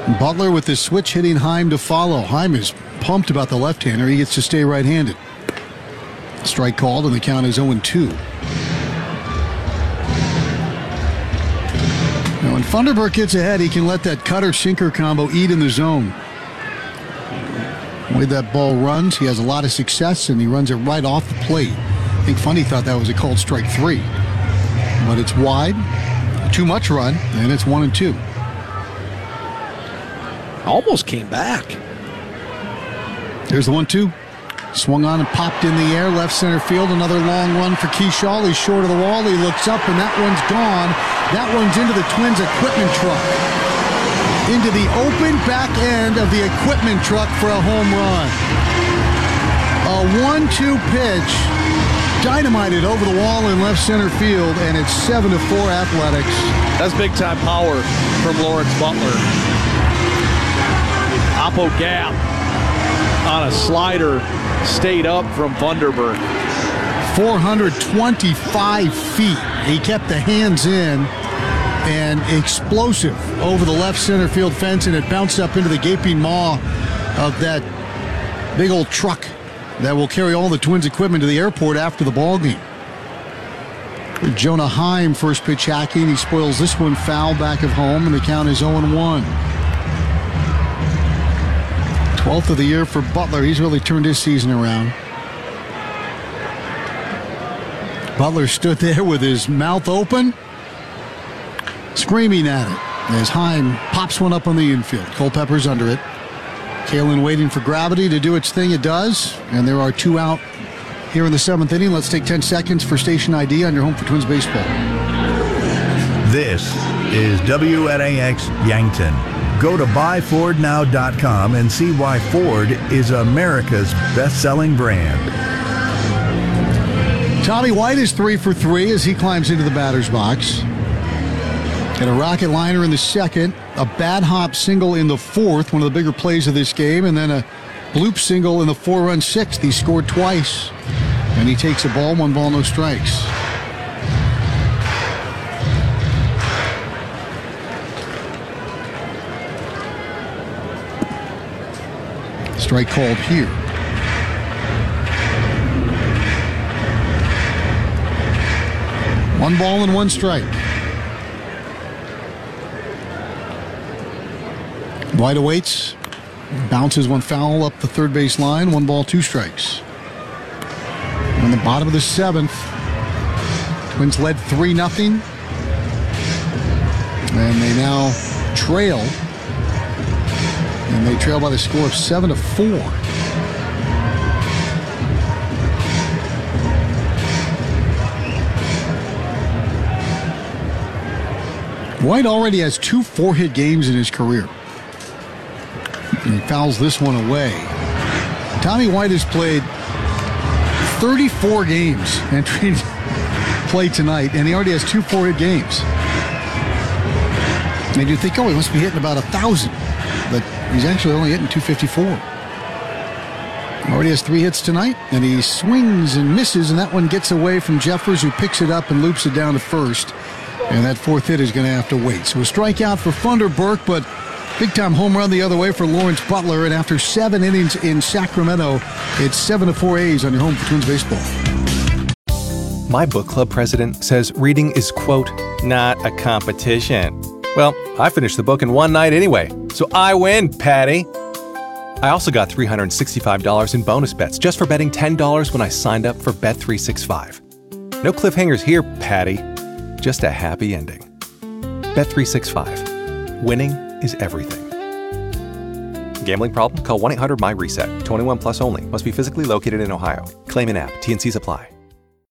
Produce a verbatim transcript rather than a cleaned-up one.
Butler with the switch hitting Heim to follow. Heim is pumped about the left-hander. He gets to stay right-handed. Strike called, and the count is oh and two. Now, when Funderburk gets ahead, he can let that cutter-sinker combo eat in the zone. The way that ball runs, he has a lot of success, and he runs it right off the plate. I think Fundy thought that was a called strike three. But it's wide, too much run, and it's one and two. Almost came back. There's the one two. Swung on and popped in the air, left center field. Another long run for Keyshaw. He's short of the wall. He looks up, and that one's gone. That one's into the Twins equipment truck. Into the open back end of the equipment truck for a home run. A one two pitch, dynamited over the wall in left center field, and it's seven to four Athletics. That's big-time power from Lawrence Butler. Oppo gap on a slider stayed up from Funderburk. four hundred twenty-five feet. He kept the hands in, and explosive over the left center field fence, and it bounced up into the gaping maw of that big old truck that will carry all the Twins equipment to the airport after the ball game. Jonah Heim, first pitch hacking. He spoils this one foul back of home, and the count is oh and one. twelfth of the year for Butler. He's really turned his season around. Butler stood there with his mouth open, screaming at it as Heim pops one up on the infield. Culpepper's under it. Kalen waiting for gravity to do its thing. It does. And there are two out here in the seventh inning. Let's take ten seconds for station I D on your home for Twins baseball. This is W N A X Yankton. Go to buy ford now dot com and see why Ford is America's best-selling brand. Tommy White is three for three as he climbs into the batter's box. And a rocket liner in the second, a bad hop single in the fourth, one of the bigger plays of this game, and then a bloop single in the four-run sixth. He scored twice, and he takes a ball, one ball, no strikes. Strike called here. One ball and one strike. White awaits, bounces one foul up the third base line, one ball, two strikes. On the bottom of the seventh, Twins led three nothing, and they now trail, and they trail by the score of seven to four. White already has two four-hit games in his career. And he fouls this one away. Tommy White has played thirty-four games entering play tonight, and he already has two four-hit games. And you think, oh, he must be hitting about a thousand, but he's actually only hitting two fifty-four. Already has three hits tonight, and he swings and misses, and that one gets away from Jeffers, who picks it up and loops it down to first. And that fourth hit is going to have to wait. So a strikeout for Funderburk, but big-time home run the other way for Lawrence Butler. And after seven innings in Sacramento, it's seven to four A's on your home for Twins baseball. My book club president says reading is, quote, not a competition. Well, I finished the book in one night anyway, so I win, Patty. I also got three hundred sixty-five dollars in bonus bets just for betting ten dollars when I signed up for Bet three sixty-five. No cliffhangers here, Patty. Just a happy ending. Bet three sixty-five. Winning is everything. Gambling problem? Call one eight hundred my reset. twenty-one plus only. Must be physically located in Ohio. Claim in app. T and C's apply.